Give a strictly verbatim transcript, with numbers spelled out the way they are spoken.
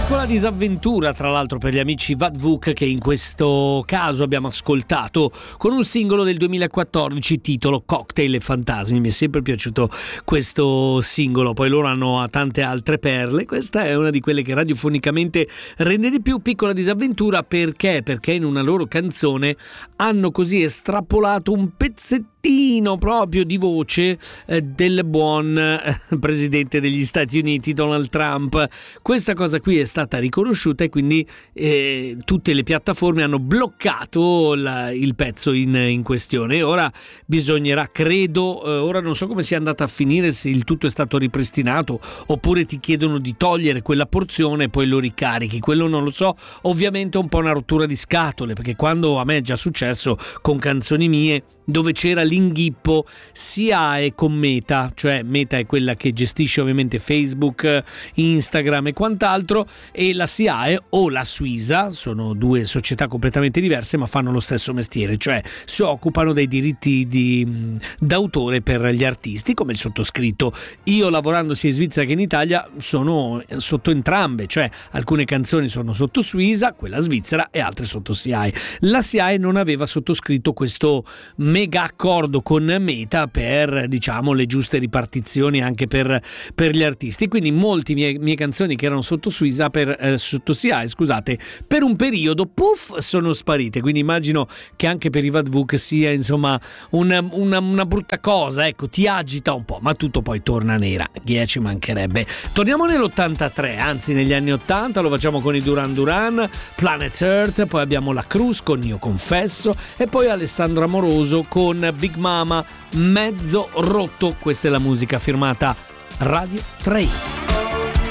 Piccola disavventura, tra l'altro, per gli amici Vadvuk, che in questo caso abbiamo ascoltato con un singolo del duemilaquattordici, titolo Cocktail e Fantasmi. Mi è sempre piaciuto questo singolo, poi loro hanno tante altre perle, questa è una di quelle che radiofonicamente rende di più. Piccola disavventura perché? Perché in una loro canzone hanno così estrapolato un pezzettino proprio di voce eh, del buon eh, presidente degli Stati Uniti Donald Trump. Questa cosa qui è stata riconosciuta e quindi eh, tutte le piattaforme hanno bloccato la, il pezzo in, in questione, e ora bisognerà, credo, eh, ora non so come sia andata a finire, se il tutto è stato ripristinato oppure ti chiedono di togliere quella porzione e poi lo ricarichi, quello non lo so. Ovviamente è un po' una rottura di scatole, perché quando a me è già successo con canzoni mie dove c'era l'inghippo S I A E con Meta, cioè Meta è quella che gestisce ovviamente Facebook, Instagram e quant'altro, e la S I A E o la Suisa sono due società completamente diverse ma fanno lo stesso mestiere, cioè si occupano dei diritti di, d'autore per gli artisti, come il sottoscritto. Io, lavorando sia in Svizzera che in Italia, sono sotto entrambe, cioè alcune canzoni sono sotto Suisa, quella svizzera, e altre sotto S I A E. La S I A E non aveva sottoscritto questo mega accordo con Meta per, diciamo, le giuste ripartizioni anche per, per gli artisti, quindi molte mie, mie canzoni che erano sotto Suisa per, eh, sotto S I A E, scusate, per un periodo puff sono sparite, quindi immagino che anche per i Vadvuk sia insomma una, una, una brutta cosa, ecco, ti agita un po', ma tutto poi torna nera, che ci mancherebbe. Torniamo nell'ottantatré, anzi negli anni ottanta, lo facciamo con i Duran Duran, Planet Earth, poi abbiamo la Cruz con Io Confesso e poi Alessandro Amoroso con Big Mama, Mezzo Rotto. Questa è la musica firmata Radio tre.